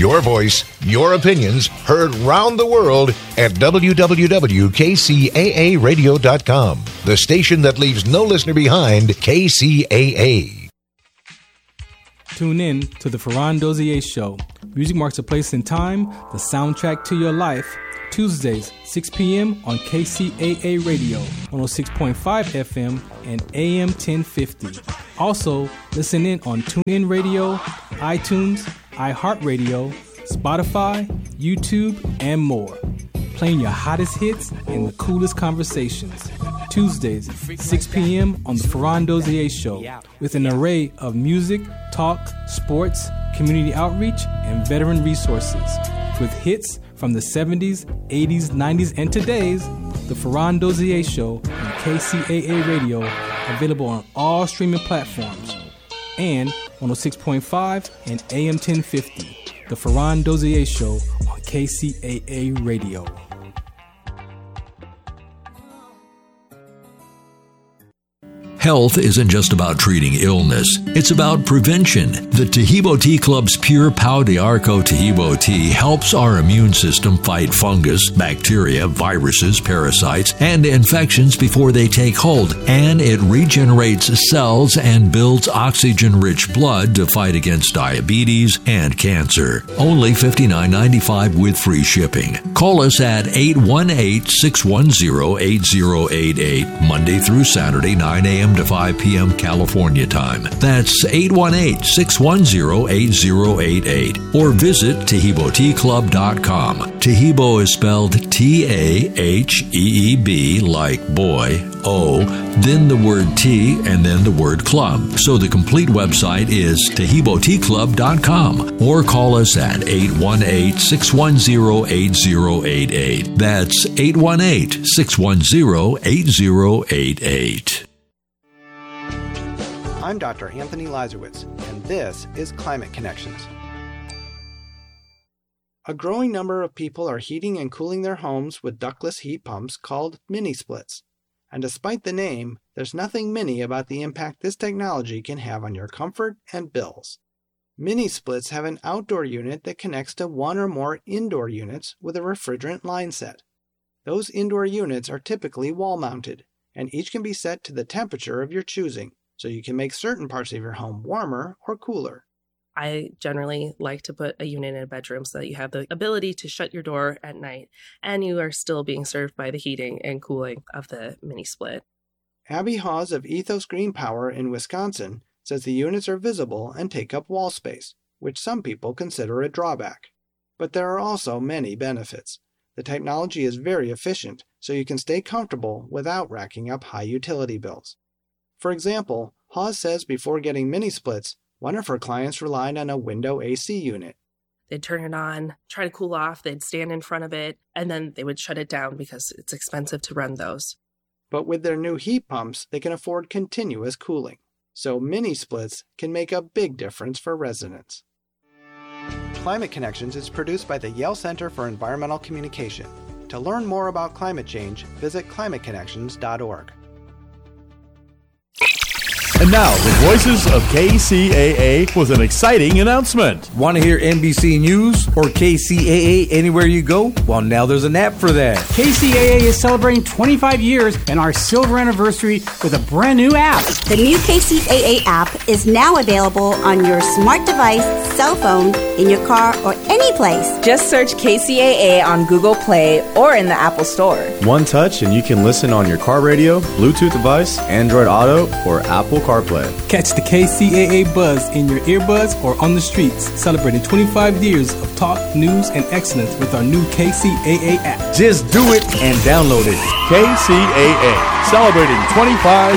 Your voice, your opinions, heard round the world at www.kcaaradio.com. The station that leaves no listener behind, KCAA. Tune in to the Ferran Dozier Show. Music marks a place in time, the soundtrack to your life. Tuesdays, 6 p.m. on KCAA Radio, 106.5 FM and AM 1050. Also, listen in on TuneIn Radio, iTunes, iHeartRadio, Spotify, YouTube, and more. Playing your hottest hits and the coolest conversations. Tuesdays, 6 p.m. on the Ferran Dozier Show, with an array of music, talk, sports, community outreach, and veteran resources. With hits from the 70s, 80s, 90s, and today's, the Ferran Dozier Show on KCAA Radio, available on all streaming platforms, and 106.5 and AM 1050, the Ferran Dozier Show on KCAA Radio. Health isn't just about treating illness, it's about prevention. The Tahibo Tea Club's Pure Pau de Arco Tahibo tea helps our immune system fight fungus, bacteria, viruses, parasites, and infections before they take hold, and it regenerates cells and builds oxygen-rich blood to fight against diabetes and cancer. Only $59.95 with free shipping. Call us at 818-610-8088, Monday through Saturday, 9 a.m. to 5 p.m. California time. That's 818-610-8088. Or visit TahiboTeaClub.com. Tahibo is spelled T-A-H-E-E-B, like boy, O, then the word tea, and then the word club. So the complete website is TahiboTeaClub.com. Or call us at 818-610-8088. That's 818-610-8088. I'm Dr. Anthony Lazarowitz, and this is Climate Connections. A growing number of people are heating and cooling their homes with ductless heat pumps called mini-splits. And despite the name, there's nothing mini about the impact this technology can have on your comfort and bills. Mini-splits have an outdoor unit that connects to one or more indoor units with a refrigerant line set. Those indoor units are typically wall-mounted, and each can be set to the temperature of your choosing, so you can make certain parts of your home warmer or cooler. I generally like to put a unit in a bedroom so that you have the ability to shut your door at night and you are still being served by the heating and cooling of the mini split. Abby Hawes of Ethos Green Power in Wisconsin says the units are visible and take up wall space, which some people consider a drawback. But there are also many benefits. The technology is very efficient, so you can stay comfortable without racking up high utility bills. For example, Hawes says before getting mini-splits, one of her clients relied on a window AC unit. They'd turn it on, try to cool off, they'd stand in front of it, and then they would shut it down because it's expensive to run those. But with their new heat pumps, they can afford continuous cooling. So mini-splits can make a big difference for residents. Climate Connections is produced by the Yale Center for Environmental Communication. To learn more about climate change, visit climateconnections.org. And now, the voices of KCAA with an exciting announcement. Want to hear NBC News or KCAA anywhere you go? Well, now there's an app for that. KCAA is celebrating 25 years and our silver anniversary with a brand new app. The new KCAA app is now available on your smart device, cell phone, in your car, or any place. Just search KCAA on Google Play or in the Apple Store. One touch and you can listen on your car radio, Bluetooth device, Android Auto, or Apple CarPlay. Catch the KCAA buzz in your earbuds or on the streets, celebrating 25 years of talk, news, and excellence with our new KCAA app. Just do it and download it. KCAA, celebrating 25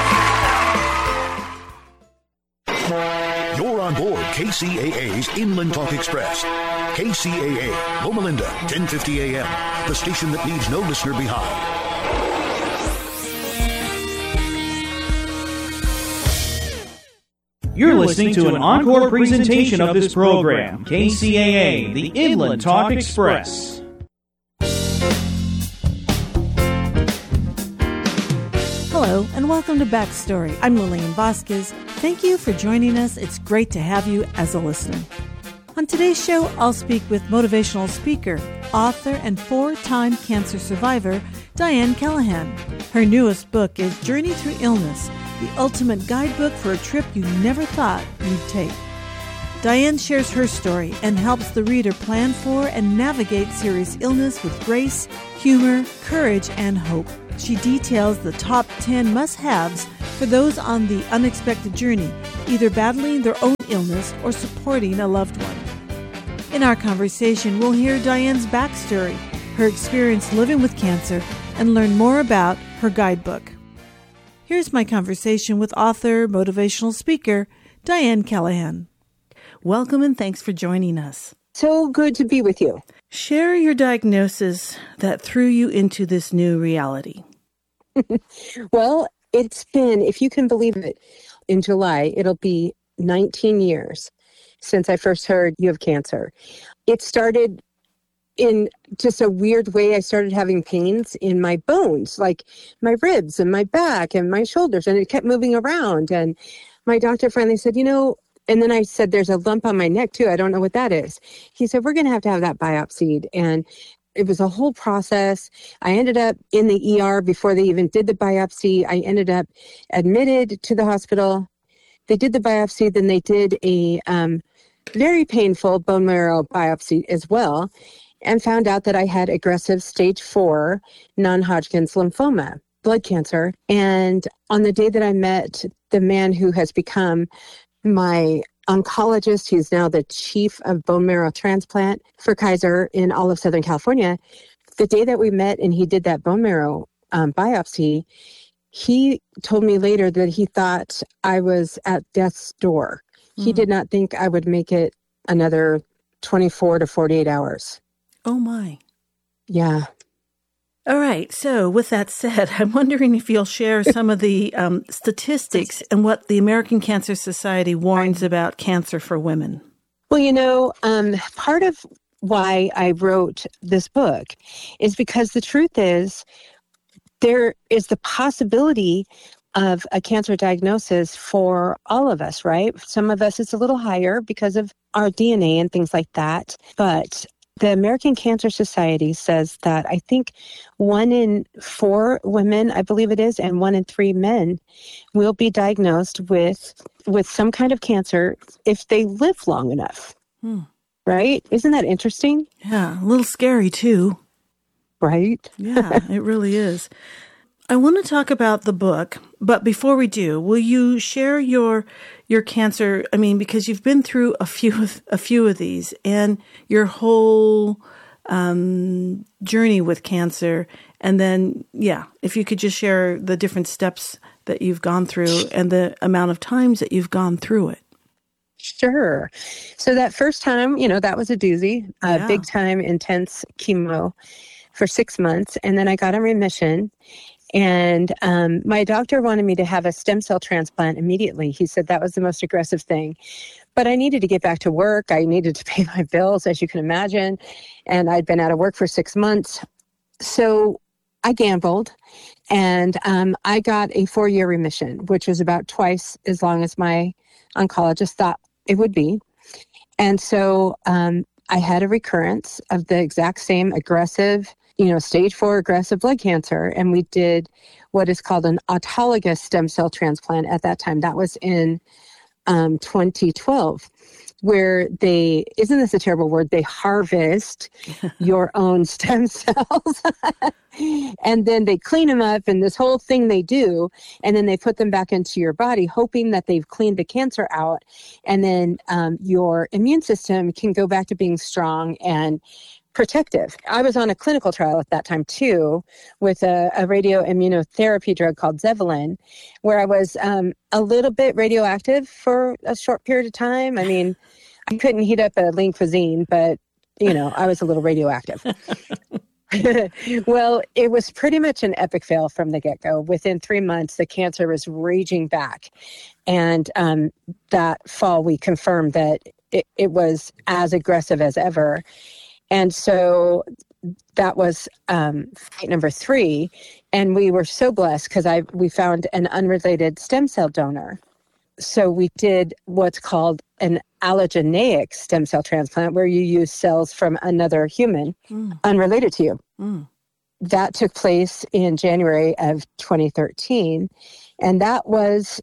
years. You're on board KCAA's Inland Talk Express. KCAA, Loma Linda, 1050 AM, the station that leaves no listener behind. You're listening to an encore presentation of this program, KCAA, the Inland Talk Express. Hello, and welcome to Backstory. I'm Lillian Vasquez. Thank you for joining us. It's great to have you as a listener. On today's show, I'll speak with motivational speaker, author, and 4-time cancer survivor, Diane Callahan. Her newest book is Journey Through Illness, the ultimate guidebook for a trip you never thought you'd take. Diane shares her story and helps the reader plan for and navigate serious illness with grace, humor, courage, and hope. She details the top 10 must-haves for those on the unexpected journey, either battling their own illness or supporting a loved one. In our conversation, we'll hear Diane's backstory, her experience living with cancer, and learn more about her guidebook. Here's my conversation with author, motivational speaker, Diane Callahan. Welcome and thanks for joining us. So good to be with you. Share your diagnosis that threw you into this new reality. Well, it's been, if you can believe it, in July, it'll be 19 years since I first heard you have cancer. It started in just a weird way. I started having pains in my bones, like my ribs and my back and my shoulders, and it kept moving around. And my doctor finally said, and then I said, there's a lump on my neck too. I don't know what that is. He said, we're going to have that biopsied. And it was a whole process. I ended up in the ER before they even did the biopsy. I ended up admitted to the hospital. They did the biopsy. Then they did a very painful bone marrow biopsy as well, and found out that I had aggressive stage 4 non-Hodgkin's lymphoma, blood cancer. And on the day that I met the man who has become my oncologist, he's now the chief of bone marrow transplant for Kaiser in all of Southern California. The day that we met and he did that bone marrow biopsy, he told me later that he thought I was at death's door. He did not think I would make it another 24 to 48 hours. Oh, my. Yeah. All right. So with that said, I'm wondering if you'll share some of the statistics and what the American Cancer Society warns about cancer for women. Well, part of why I wrote this book is because the truth is there is the possibility of a cancer diagnosis for all of us, right? Some of us, it's a little higher because of our DNA and things like that. But the American Cancer Society says that I think 1 in 4 women, I believe it is, and 1 in 3 men will be diagnosed with some kind of cancer if they live long enough. Right? Isn't that interesting? Yeah, a little scary too. Right? Yeah, it really is. I want to talk about the book, but before we do, will you share your cancer? I mean, because you've been through a few of these, and your whole journey with cancer, and then if you could just share the different steps that you've gone through and the amount of times that you've gone through it. Sure. So that first time, that was a doozy, big time intense chemo for 6 months, and then I got in remission. And my doctor wanted me to have a stem cell transplant immediately. He said that was the most aggressive thing. But I needed to get back to work. I needed to pay my bills, as you can imagine. And I'd been out of work for 6 months. So I gambled, and I got a 4-year remission, which was about twice as long as my oncologist thought it would be. And so I had a recurrence of the exact same aggressive stage 4 aggressive blood cancer. And we did what is called an autologous stem cell transplant at that time. That was in 2012, where isn't this a terrible word? They harvest your own stem cells and then they clean them up and this whole thing they do. And then they put them back into your body, hoping that they've cleaned the cancer out. And then your immune system can go back to being strong and protective. I was on a clinical trial at that time too, with a radioimmunotherapy drug called Zevalin, where I was a little bit radioactive for a short period of time. I mean, I couldn't heat up a lean cuisine, but I was a little radioactive. Well, it was pretty much an epic fail from the get-go. Within 3 months, the cancer was raging back. And that fall, we confirmed that it was as aggressive as ever. And so that was fight number 3. And we were so blessed because we found an unrelated stem cell donor. So we did what's called an allogeneic stem cell transplant where you use cells from another human unrelated to you. That took place in January of 2013. And that was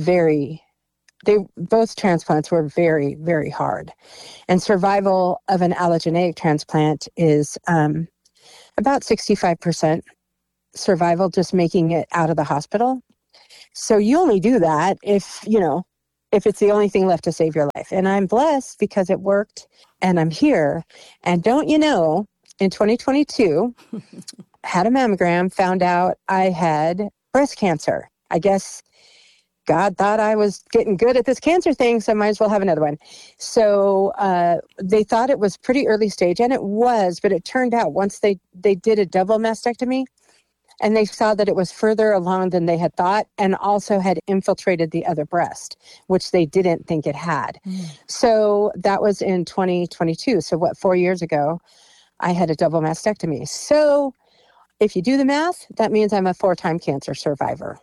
both transplants were very, very hard. And survival of an allogeneic transplant is about 65% survival, just making it out of the hospital. So you only do that if it's the only thing left to save your life. And I'm blessed because it worked and I'm here. And don't you know, in 2022, had a mammogram, found out I had breast cancer. I guess God thought I was getting good at this cancer thing, so I might as well have another one. So they thought it was pretty early stage, and it was, but it turned out once they did a double mastectomy, and they saw that it was further along than they had thought and also had infiltrated the other breast, which they didn't think it had. So that was in 2022. So 4 years ago, I had a double mastectomy. So if you do the math, that means I'm a 4-time cancer survivor.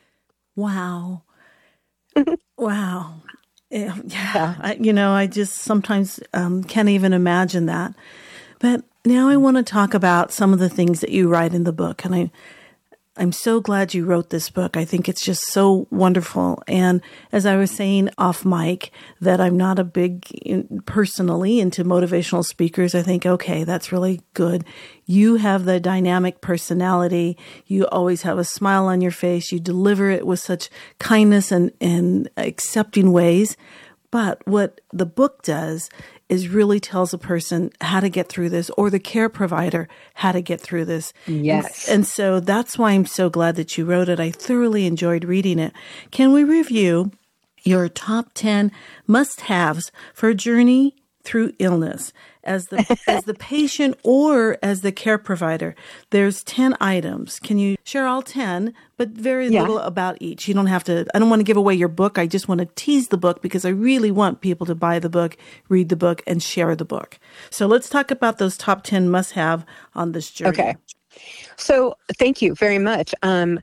Wow. Wow. Yeah. I just sometimes can't even imagine that. But now I want to talk about some of the things that you write in the book. And I'm so glad you wrote this book. I think it's just so wonderful. And as I was saying off mic, that I'm not a personally into motivational speakers. I think, okay, that's really good. You have the dynamic personality. You always have a smile on your face. You deliver it with such kindness and accepting ways. But what the book does is really tells a person how to get through this, or the care provider how to get through this. Yes. And so that's why I'm so glad that you wrote it. I thoroughly enjoyed reading it. Can we review your top 10 must-haves for a journey through illness as the patient or as the care provider? There's 10 items. Can you share all 10, but very little about each? You don't have to, I don't want to give away your book. I just want to tease the book because I really want people to buy the book, read the book, and share the book. So let's talk about those top 10 must-have on this journey. Okay. So thank you very much. And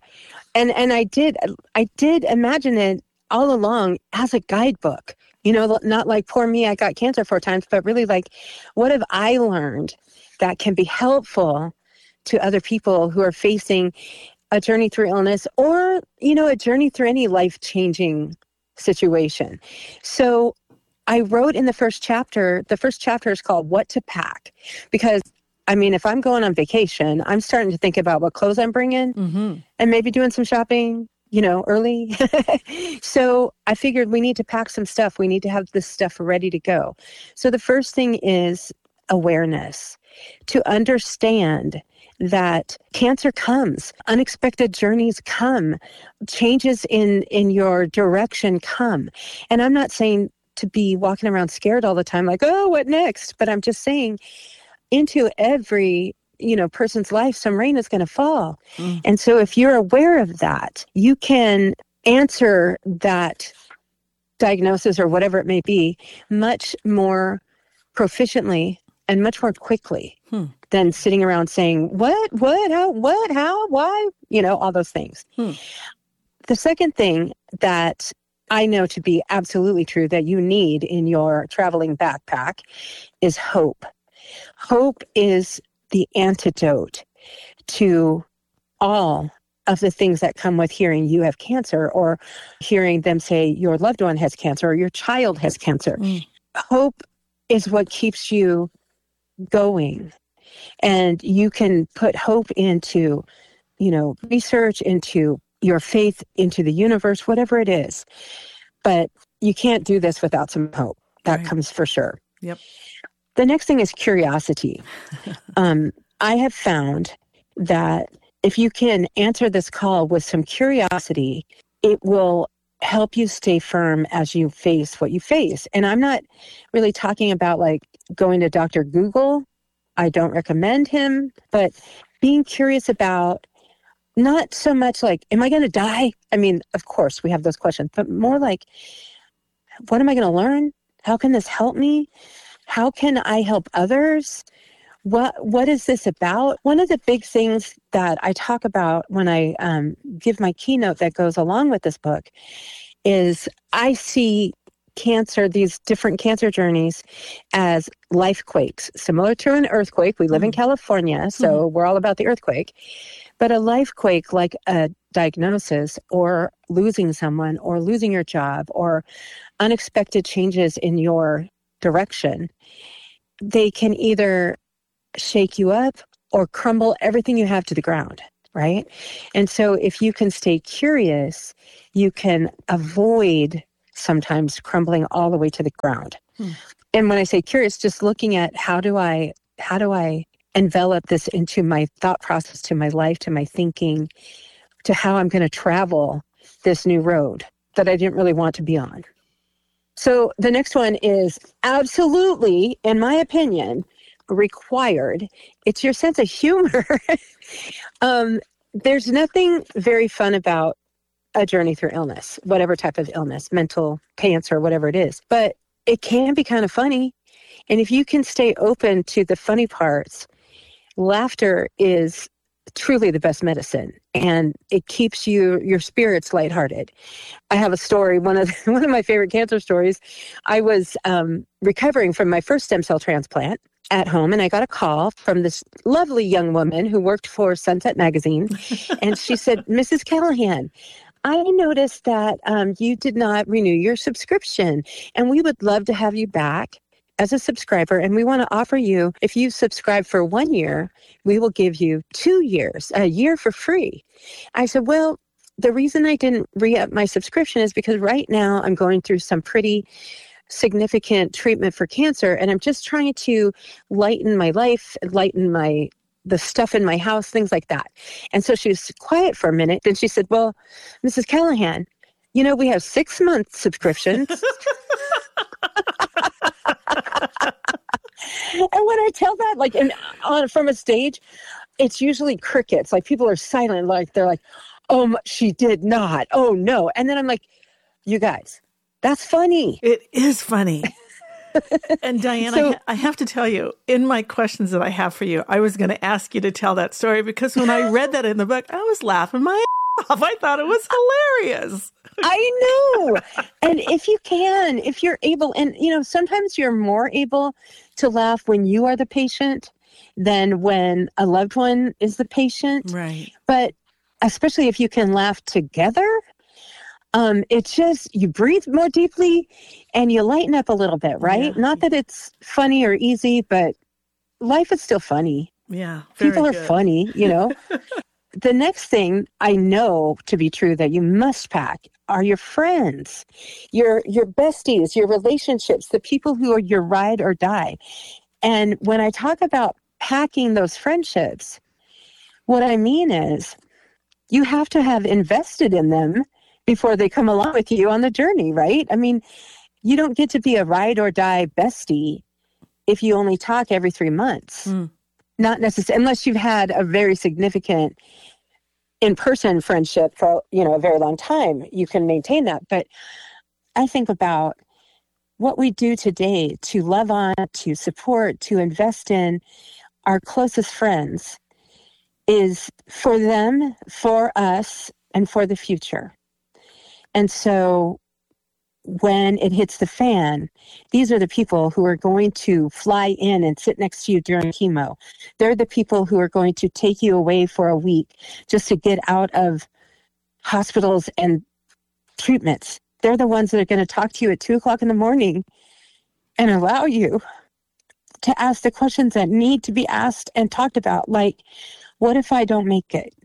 I did imagine it all along as a guidebook. Not like, poor me, I got cancer 4 times, but really like, what have I learned that can be helpful to other people who are facing a journey through illness or, a journey through any life-changing situation. So I wrote in the first chapter is called What to Pack, because if I'm going on vacation, I'm starting to think about what clothes I'm bringing and maybe doing some shopping, early. So I figured we need to pack some stuff. We need to have this stuff ready to go. So the first thing is awareness, to understand that cancer comes, unexpected journeys come, changes in your direction come. And I'm not saying to be walking around scared all the time, like, oh, what next? But I'm just saying into every person's life, some rain is going to fall. And so if you're aware of that, you can answer that diagnosis or whatever it may be much more proficiently and much more quickly than sitting around saying, what, how, why, all those things. The second thing that I know to be absolutely true that you need in your traveling backpack is hope. Hope is the antidote to all of the things that come with hearing you have cancer or hearing them say your loved one has cancer or your child has cancer. Hope is what keeps you going. And you can put hope into, research, into your faith, into the universe, whatever it is. But you can't do this without some hope. That comes for sure. Yep. The next thing is curiosity. I have found that if you can answer this call with some curiosity, it will help you stay firm as you face what you face. And I'm not really talking about like going to Dr. Google. I don't recommend him, but being curious about not so much like, am I going to die? Of course we have those questions, but more like, what am I going to learn? How can this help me? How can I help others? What is this about? One of the big things that I talk about when I give my keynote that goes along with this book is I see cancer, these different cancer journeys as life quakes, similar to an earthquake. We live in California, so we're all about the earthquake. But a life quake, like a diagnosis or losing someone or losing your job or unexpected changes in your direction, they can either shake you up or crumble everything you have to the ground, right? And so if you can stay curious, you can avoid sometimes crumbling all the way to the ground. And when I say curious, just looking at how do I envelop this into my thought process, to my life, to my thinking, to how I'm going to travel this new road that I didn't really want to be on. So the next one is absolutely, in my opinion, required. It's your sense of humor. There's nothing very fun about a journey through illness, whatever type of illness, mental, cancer, whatever it is. But it can be kind of funny. And if you can stay open to the funny parts, laughter is truly the best medicine, and it keeps your spirits lighthearted. I have a story, one of my favorite cancer stories. I was recovering from my first stem cell transplant at home, and I got a call from this lovely young woman who worked for Sunset Magazine, and she said, "Mrs. Callahan, I noticed that you did not renew your subscription, and we would love to have you back as a subscriber, and we want to offer you, if you subscribe for 1 year, we will give you 2 years, a year for free." I said, well, the reason I didn't re-up my subscription is because right now I'm going through some pretty significant treatment for cancer, and I'm just trying to lighten my life, lighten the stuff in my house, things like that. And so she was quiet for a minute. Then she said, well, Mrs. Callahan, we have 6-month subscriptions. And when I tell that, from a stage, it's usually crickets. Like, people are silent. Like, they're like, oh, she did not. Oh, no. And then I'm like, you guys, that's funny. It is funny. And Diane, I have to tell you, in my questions that I have for you, I was going to ask you to tell that story, because when I read that in the book, I was laughing my ass off. I thought it was hilarious. I know. And if you're able, and sometimes you're more able to laugh when you are the patient than when a loved one is the patient. Right. But especially if you can laugh together, it's just, you breathe more deeply and you lighten up a little bit, right? Yeah. Not that it's funny or easy, but life is still funny. Yeah. People are funny, The next thing I know to be true that you must pack are your friends, your besties, your relationships, the people who are your ride or die. And when I talk about packing those friendships, what I mean is you have to have invested in them before they come along with you on the journey, right? I mean, you don't get to be a ride or die bestie if you only talk every 3 months. Not necessarily, unless you've had a very significant in-person friendship for, a very long time, you can maintain that. But I think about what we do today to love on, to support, to invest in our closest friends is for them, for us, and for the future. And so when it hits the fan, these are the people who are going to fly in and sit next to you during chemo. They're the people who are going to take you away for a week just to get out of hospitals and treatments. They're the ones that are going to talk to you at 2:00 in the morning and allow you to ask the questions that need to be asked and talked about. Like, what if I don't make it?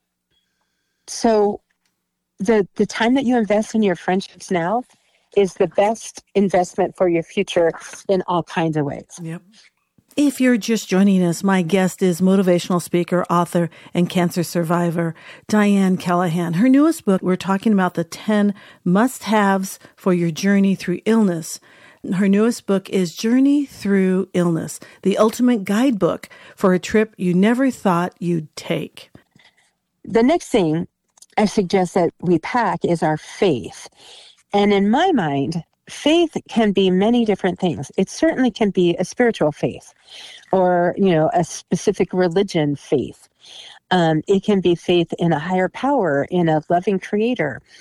So the time that you invest in your friendships now is the best investment for your future in all kinds of ways. Yep. If you're just joining us, my guest is motivational speaker, author, and cancer survivor, Diane Callahan. Her newest book, we're talking about the 10 must-haves for your journey through illness. Her newest book is Journey Through Illness, the ultimate guidebook for a trip you never thought you'd take. The next thing I suggest that we pack is our faith. And in my mind, faith can be many different things. It certainly can be a spiritual faith or, a specific religion faith. It can be faith in a higher power, in a loving creator.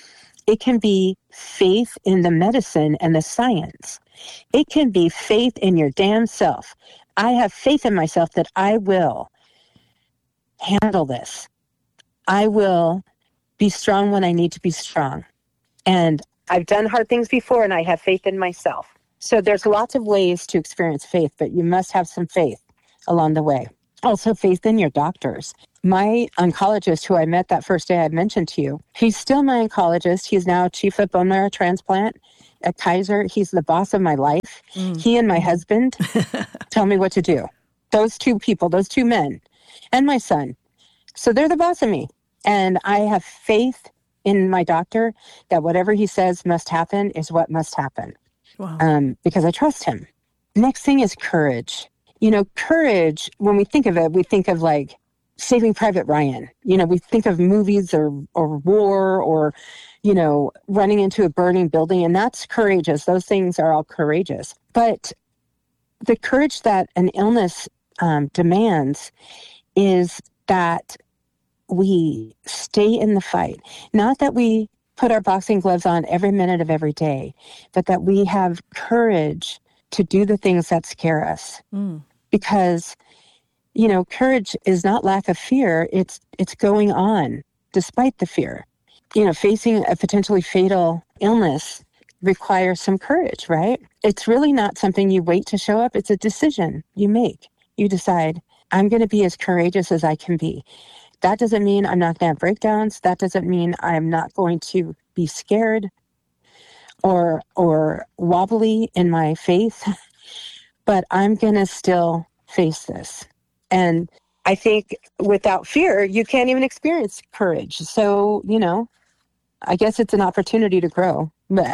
It can be faith in the medicine and the science. It can be faith in your damn self. I have faith in myself that I will handle this. I will be strong when I need to be strong. And I've done hard things before, and I have faith in myself. So there's lots of ways to experience faith, but you must have some faith along the way. Also, faith in your doctors. My oncologist, who I met that first day I mentioned to you, he's still my oncologist. He's now chief of bone marrow transplant at Kaiser. He's the boss of my life. He and my husband tell me what to do. Those two people, those two men, and my son. So they're the boss of me. And I have faith in my doctor that whatever he says must happen is what must happen. Wow. Because I trust him. Next thing is courage. You know, courage, when we think of it, we think of like Saving Private Ryan. You know, we think of movies or war or, you know, running into a burning building, and that's courageous. Those things are all courageous. But the courage that an illness demands is that we stay in the fight. Not that we put our boxing gloves on every minute of every day, but that we have courage to do the things that scare us. Because, you know, courage is not lack of fear. It's going on despite the fear. You know, facing a potentially fatal illness requires some courage, right? It's really not something you wait to show up. It's a decision you make. You decide, I'm going to be as courageous as I can be. That doesn't mean I'm not going to have breakdowns. That doesn't mean I'm not going to be scared or wobbly in my faith, but I'm going to still face this. And I think without fear, you can't even experience courage. So, you know, I guess it's an opportunity to grow.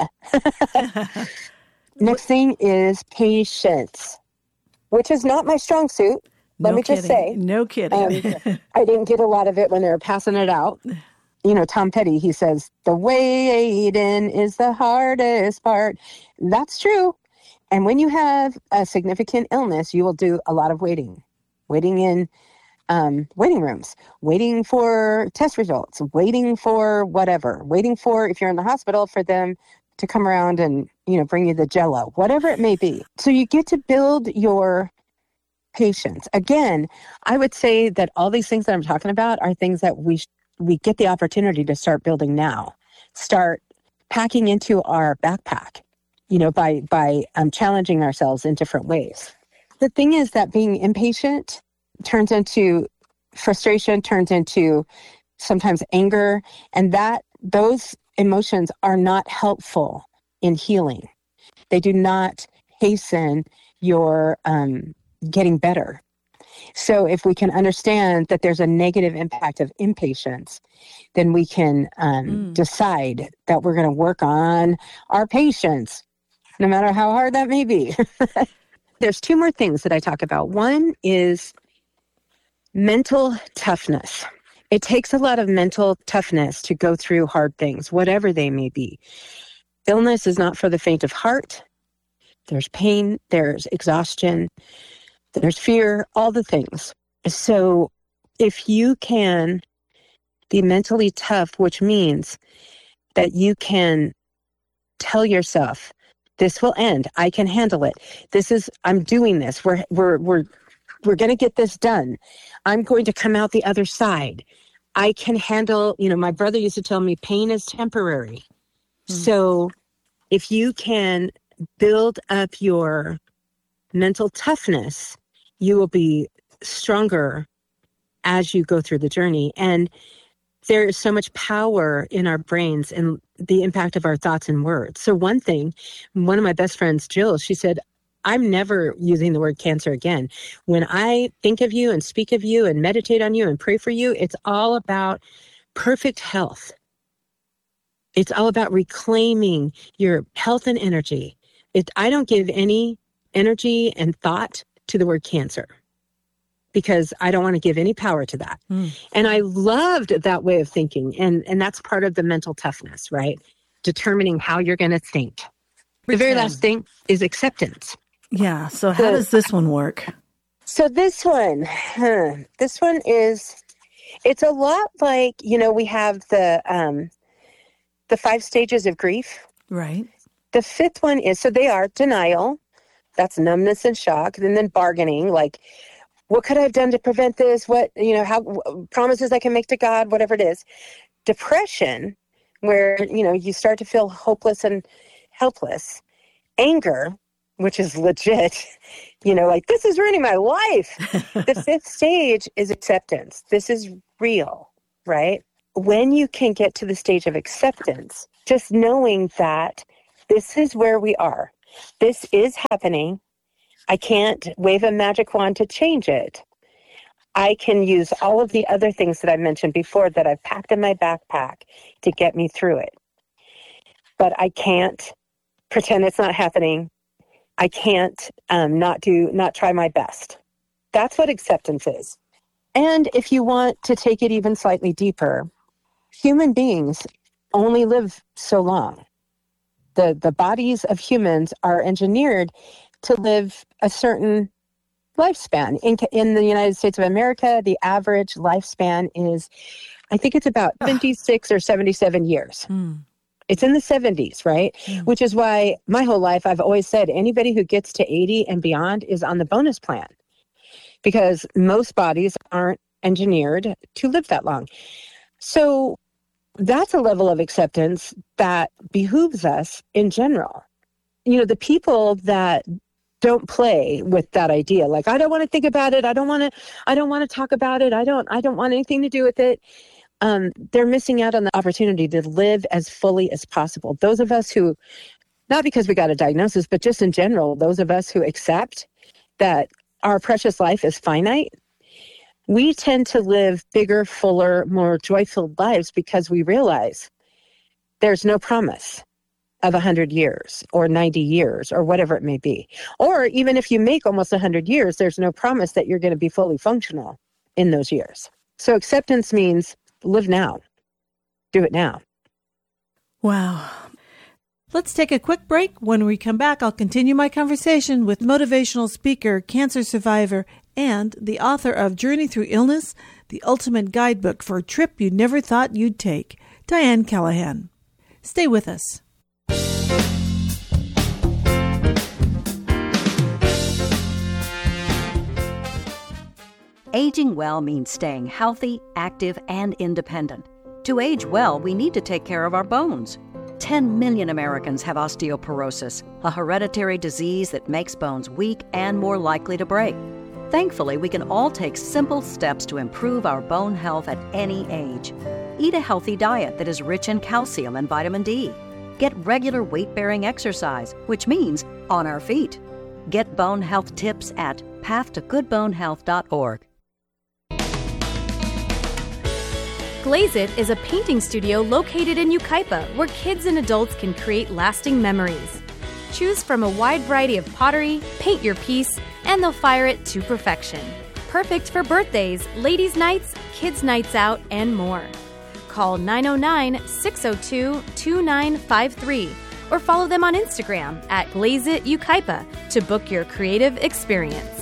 Next thing is patience, which is not my strong suit. Let me just say. No kidding. I didn't get a lot of it when they were passing it out. You know, Tom Petty, he says, the waiting is the hardest part. That's true. And when you have a significant illness, you will do a lot of waiting in waiting rooms, waiting for test results, waiting for whatever, waiting for, if you're in the hospital, for them to come around and, you know, bring you the Jell-O, whatever it may be. So you get to build your patience. Again, I would say that all these things that I'm talking about are things that we get the opportunity to start building now. Start packing into our backpack, you know, by challenging ourselves in different ways. The thing is that being impatient turns into frustration, turns into sometimes anger, and that those emotions are not helpful in healing. They do not hasten your getting better. So if we can understand that there's a negative impact of impatience, then we can decide that we're going to work on our patience, no matter how hard that may be. There's two more things that I talk about. One is mental toughness. It takes a lot of mental toughness to go through hard things, whatever they may be. Illness is not for the faint of heart. There's pain, there's exhaustion, there's fear, all the things. So if you can be mentally tough, which means that you can tell yourself, this will end. I can handle it. I'm doing this. We're going to get this done. I'm going to come out the other side. I can handle, you know, my brother used to tell me pain is temporary. So if you can build up your mental toughness, you will be stronger as you go through the journey. And there is so much power in our brains and the impact of our thoughts and words. So one of my best friends, Jill, she said, I'm never using the word cancer again. When I think of you and speak of you and meditate on you and pray for you, it's all about perfect health. It's all about reclaiming your health and energy. I don't give any energy and thought to the word cancer because I don't want to give any power to that. And I loved that way of thinking. And that's part of the mental toughness, right? Determining how you're going to think. The very last thing is acceptance. Yeah. So how does this one work? So this one is, it's a lot like, you know, we have the the 5 stages of grief. Right. The 5th one is, so they are denial, that's numbness and shock, and then bargaining, like, what could I have done to prevent this? What, how promises I can make to God, whatever it is. Depression, where, you start to feel hopeless and helpless. Anger, which is legit, like, this is ruining my life. The 5th stage is acceptance. This is real, right? When you can get to the stage of acceptance, just knowing that this is where we are. This is happening. I can't wave a magic wand to change it. I can use all of the other things that I mentioned before that I've packed in my backpack to get me through it. But I can't pretend it's not happening. I can't not try my best. That's what acceptance is. And if you want to take it even slightly deeper, human beings only live so long. The bodies of humans are engineered to live a certain lifespan. In the United States of America, the average lifespan is, I think it's about 76 or 77 years. It's in the 70s, right? Which is why my whole life I've always said anybody who gets to 80 and beyond is on the bonus plan, because most bodies aren't engineered to live that long. So that's a level of acceptance that behooves us in general. The people that don't play with that idea, like, I don't want to think about it, I don't want to talk about it, I don't want anything to do with it. They're missing out on the opportunity to live as fully as possible. Those of us who, not because we got a diagnosis, but just in general, those of us who accept that our precious life is finite, we tend to live bigger, fuller, more joyful lives because we realize there's no promise of 100 years or 90 years or whatever it may be. Or even if you make almost 100 years, there's no promise that you're going to be fully functional in those years. So acceptance means live now. Do it now. Wow. Let's take a quick break. When we come back, I'll continue my conversation with motivational speaker, cancer survivor, and the author of Journey Through Illness, the ultimate guidebook for a trip you never thought you'd take, Diane Callahan. Stay with us. Aging well means staying healthy, active, and independent. To age well, we need to take care of our bones. 10 million Americans have osteoporosis, a hereditary disease that makes bones weak and more likely to break. Thankfully, we can all take simple steps to improve our bone health at any age. Eat a healthy diet that is rich in calcium and vitamin D. Get regular weight-bearing exercise, which means on our feet. Get bone health tips at pathtogoodbonehealth.org. Glaze It is a painting studio located in Yucaipa where kids and adults can create lasting memories. Choose from a wide variety of pottery, paint your piece, and they'll fire it to perfection. Perfect for birthdays, ladies' nights, kids' nights out, and more. Call 909-602-2953 or follow them on Instagram at Glaze It Yucaipa to book your creative experience.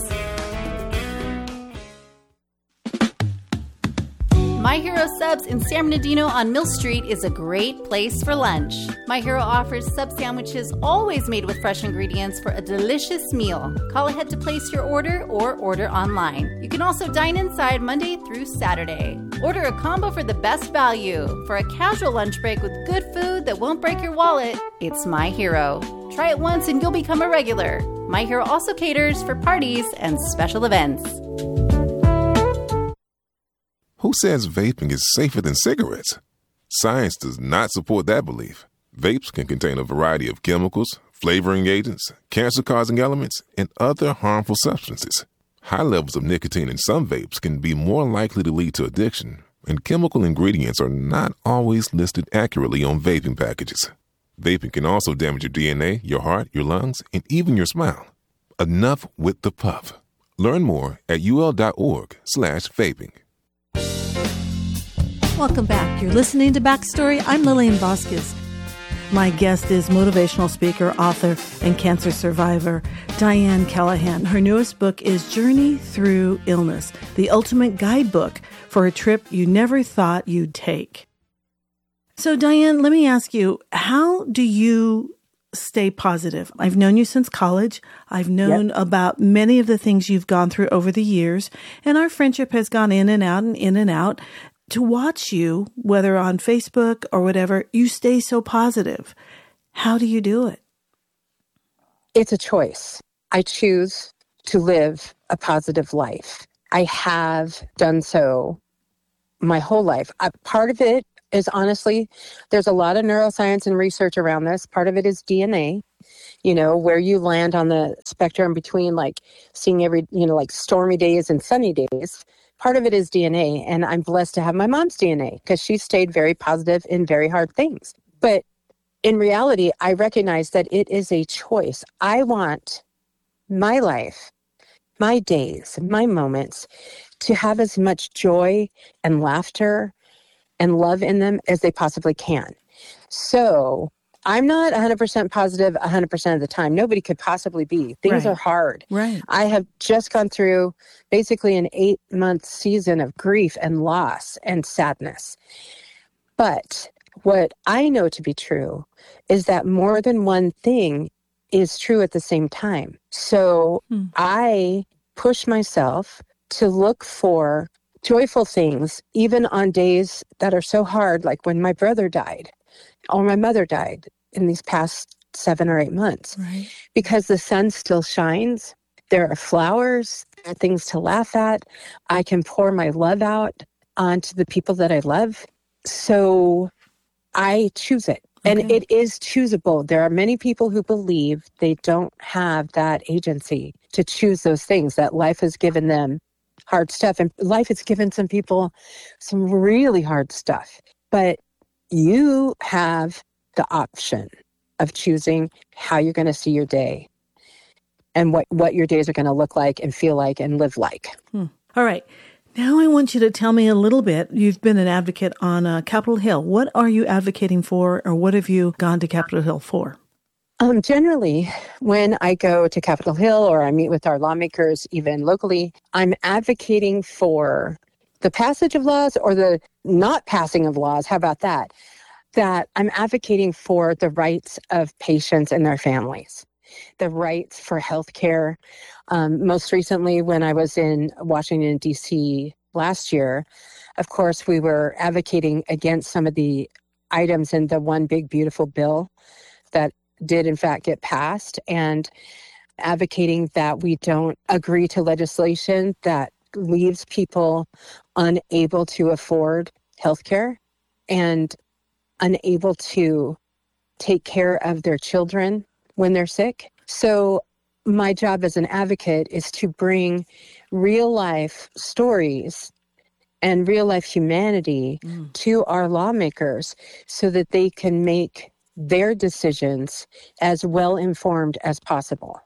My Hero Subs in San Bernardino on Mill Street is a great place for lunch. My Hero offers sub sandwiches always made with fresh ingredients for a delicious meal. Call ahead to place your order or order online. You can also dine inside Monday through Saturday. Order a combo for the best value. For a casual lunch break with good food that won't break your wallet, it's My Hero. Try it once and you'll become a regular. My Hero also caters for parties and special events. Who says vaping is safer than cigarettes? Science does not support that belief. Vapes can contain a variety of chemicals, flavoring agents, cancer-causing elements, and other harmful substances. High levels of nicotine in some vapes can be more likely to lead to addiction, and chemical ingredients are not always listed accurately on vaping packages. Vaping can also damage your DNA, your heart, your lungs, and even your smile. Enough with the puff. Learn more at ul.org/vaping. Welcome back. You're listening to Backstory. I'm Lillian Vasquez. My guest is motivational speaker, author, and cancer survivor, Diane Callahan. Her newest book is Journey Through Illness, the ultimate guidebook for a trip you never thought you'd take. So, Diane, let me ask you, how do you stay positive? I've known you since college. I've known about many of the things you've gone through over the years, and our friendship has gone in and out and in and out. To watch you, whether on Facebook or whatever, you stay so positive. How do you do it? It's a choice. I choose to live a positive life. I have done so my whole life. Part of it is, honestly, there's a lot of neuroscience and research around this. Part of it is DNA, where you land on the spectrum between like seeing every, like stormy days and sunny days. Part of it is DNA, and I'm blessed to have my mom's DNA because she stayed very positive in very hard things. But in reality, I recognize that it is a choice. I want my life, my days, my moments to have as much joy and laughter and love in them as they possibly can. So I'm not 100% positive 100% of the time. Nobody could possibly be. Things are hard. Right. I have just gone through basically an 8-month season of grief and loss and sadness. But what I know to be true is that more than one thing is true at the same time. So I push myself to look for joyful things, even on days that are so hard, like when my brother died or my mother died in these past 7 or 8 months. Right. Because the sun still shines. There are flowers, there are things to laugh at. I can pour my love out onto the people that I love. So I choose it. Okay. And it is choosable. There are many people who believe they don't have that agency to choose those things, that life has given them hard stuff. And life has given some people some really hard stuff. But you have the option of choosing how you're going to see your day and what your days are going to look like and feel like and live like. All right. Now I want you to tell me a little bit. You've been an advocate on Capitol Hill. What are you advocating for, or what have you gone to Capitol Hill for? Generally, when I go to Capitol Hill or I meet with our lawmakers, even locally, I'm advocating for the passage of laws or the not passing of laws. How about that? That I'm advocating for the rights of patients and their families, the rights for health care. Most recently, when I was in Washington, D.C. last year, of course, we were advocating against some of the items in the One Big Beautiful Bill that did in fact get passed, and advocating that we don't agree to legislation that leaves people unable to afford health care and unable to take care of their children when they're sick. So my job as an advocate is to bring real life stories and real life humanity to our lawmakers so that they can make their decisions as well informed as possible.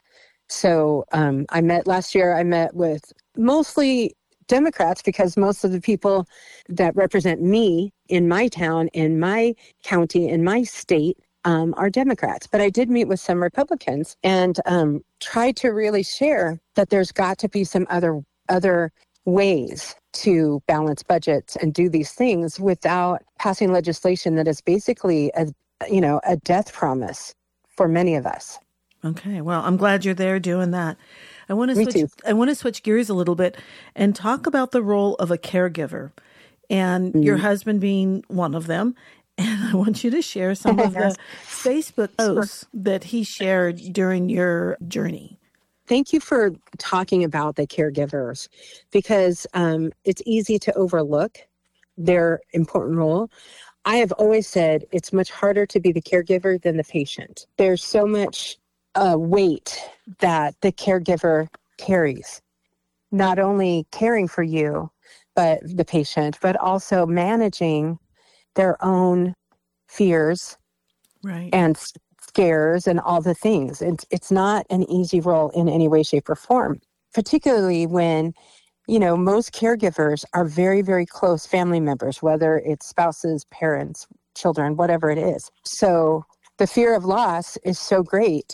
So last year I met with mostly Democrats because most of the people that represent me in my town, in my county, in my state are Democrats. But I did meet with some Republicans and tried to really share that there's got to be some other ways to balance budgets and do these things without passing legislation that is basically a death promise for many of us. Okay. Well, I'm glad you're there doing that. I want to switch gears a little bit and talk about the role of a caregiver, and your husband being one of them. And I want you to share some of the Facebook posts that he shared during your journey. Thank you for talking about the caregivers, because it's easy to overlook their important role. I have always said it's much harder to be the caregiver than the patient. There's so much weight that the caregiver carries, not only caring for you, but the patient, but also managing their own fears and scares and all the things. It's not an easy role in any way, shape, or form, particularly when, most caregivers are very, very close family members, whether it's spouses, parents, children, whatever it is. So the fear of loss is so great.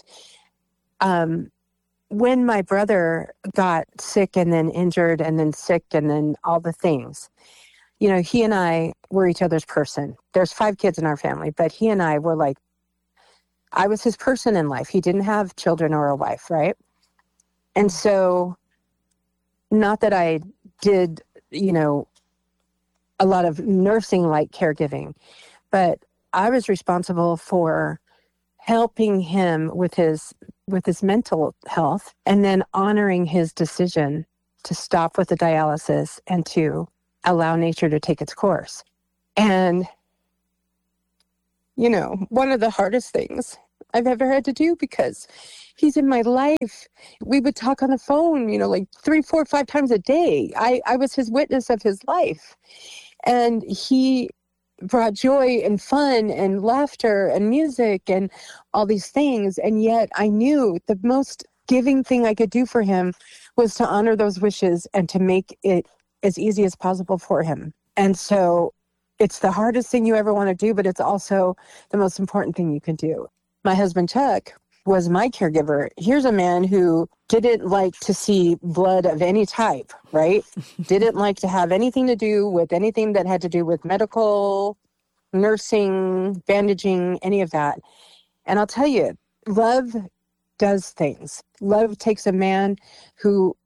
When my brother got sick and then injured and then sick and then all the things, you know, he and I were each other's person. There's 5 kids in our family, but he and I were like, I was his person in life. He didn't have children or a wife, right? And so, not that I did, you know, a lot of nursing-like caregiving, but I was responsible for helping him with his mental health, and then honoring his decision to stop with the dialysis and to allow nature to take its course. And, you know, one of the hardest things I've ever had to do, because he's in my life. We would talk on the phone, you know, like 3, 4, 5 times a day. I was his witness of his life. And he brought joy and fun and laughter and music and all these things. And yet I knew the most giving thing I could do for him was to honor those wishes and to make it as easy as possible for him. And so it's the hardest thing you ever want to do, but it's also the most important thing you can do. My husband, Chuck, was my caregiver. Here's a man who didn't like to see blood of any type, right? Didn't like to have anything to do with anything that had to do with medical, nursing, bandaging, any of that. And I'll tell you, love does things. Love takes a man who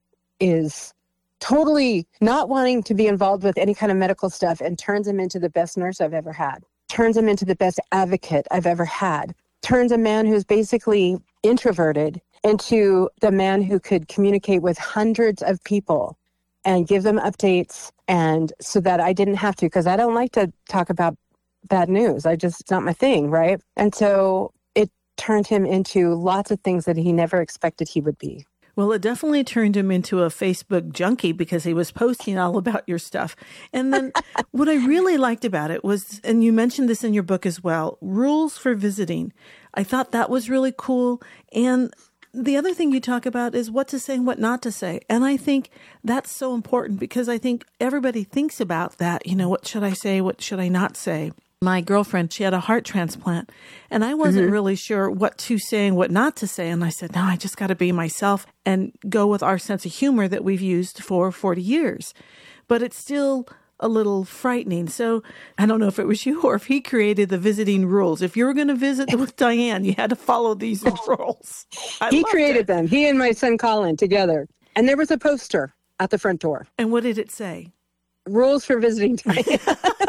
is totally not wanting to be involved with any kind of medical stuff and turns him into the best nurse I've ever had, turns him into the best advocate I've ever had, turns a man who's basically introverted into the man who could communicate with hundreds of people and give them updates, and so that I didn't have to, because I don't like to talk about bad news. It's not my thing, right? And so it turned him into lots of things that he never expected he would be. Well, it definitely turned him into a Facebook junkie, because he was posting all about your stuff. And then what I really liked about it was, and you mentioned this in your book as well, rules for visiting. I thought that was really cool. And the other thing you talk about is what to say and what not to say. And I think that's so important, because I think everybody thinks about that. You know, what should I say? What should I not say? My girlfriend, she had a heart transplant, and I wasn't really sure what to say and what not to say. And I said, no, I just got to be myself and go with our sense of humor that we've used for 40 years. But it's still a little frightening. So I don't know if it was you or if he created the visiting rules. If you were going to visit with Diane, you had to follow these rules. He created them. He and my son Colin together. And there was a poster at the front door. And what did it say? Rules for visiting Diane.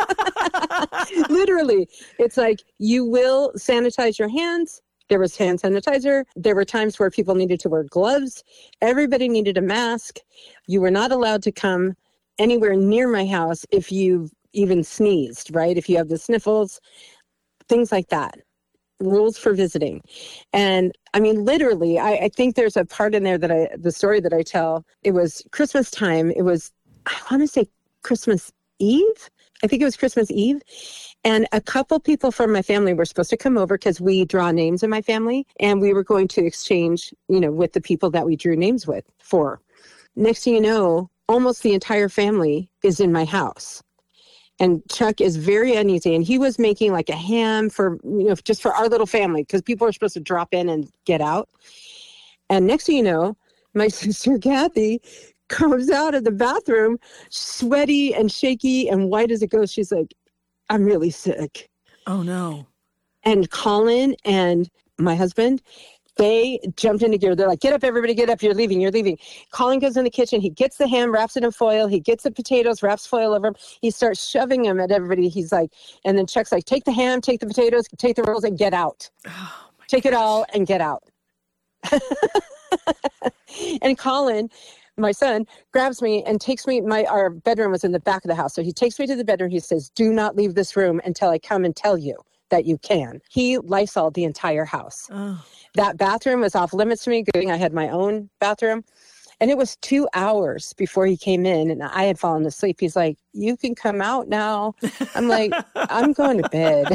Literally, it's like, you will sanitize your hands. There was hand sanitizer. There were times where people needed to wear gloves. Everybody needed a mask. You were not allowed to come anywhere near my house if you've even sneezed, right? If you have the sniffles, things like that. Rules for visiting. And I mean, literally, I think there's a part in there the story that I tell, it was Christmas time. It was, I want to say Christmas Eve. I think it was Christmas Eve. And a couple people from my family were supposed to come over, because we draw names in my family, and we were going to exchange, you know, with the people that we drew names for. Next thing you know, almost the entire family is in my house. And Chuck is very uneasy, and he was making like a ham for, you know, just for our little family, because people are supposed to drop in and get out. And next thing you know, my sister Kathy comes out of the bathroom, sweaty and shaky and white as a ghost. She's like, I'm really sick. Oh, no. And Colin and my husband, they jumped into gear. They're like, get up, everybody, get up. You're leaving. Colin goes in the kitchen. He gets the ham, wraps it in foil. He gets the potatoes, wraps foil over them. He starts shoving them at everybody. He's like, and then Chuck's like, take the ham, take the potatoes, take the rolls, and get out. Oh, take it all and get out. And Colin, my son, grabs me and takes me, our bedroom was in the back of the house. So he takes me to the bedroom. He says, do not leave this room until I come and tell you that you can. He Lysol'd the entire house. Oh. That bathroom was off limits to me. I had my own bathroom. And it was 2 hours before he came in, and I had fallen asleep. He's like, you can come out now. I'm like, I'm going to bed.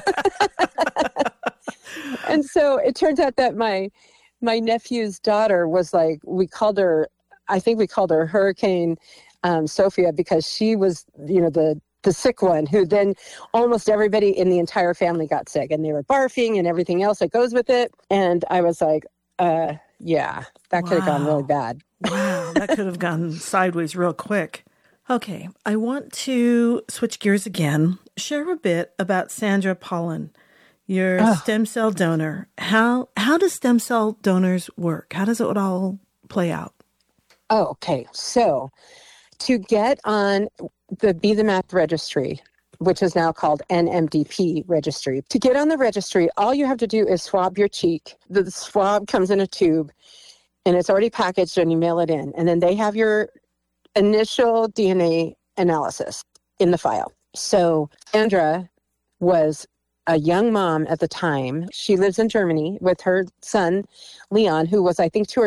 And so it turns out that my nephew's daughter was like, I think we called her Hurricane Sophia, because she was, you know, the sick one, who then almost everybody in the entire family got sick, and they were barfing and everything else that goes with it. And I was like, yeah, that could have gone really bad. Wow, that could have gone sideways real quick. Okay, I want to switch gears again. Share a bit about Sandra Pollen, your stem cell donor. How do stem cell donors work? How does it all play out? Oh, okay. So to get on the Be the Math registry, which is now called NMDP registry, to get on the registry, all you have to do is swab your cheek. The swab comes in a tube and it's already packaged and you mail it in. And then they have your initial DNA analysis in the file. So Sandra was a young mom at the time. She lives in Germany with her son, Leon, who was, I think, 2 or